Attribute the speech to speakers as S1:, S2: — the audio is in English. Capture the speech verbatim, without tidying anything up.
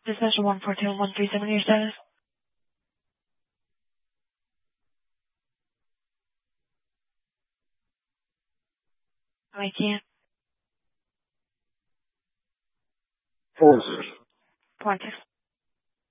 S1: Dispatcher one four two one three seven, your status? I can't.
S2: Four zero.
S1: Point six.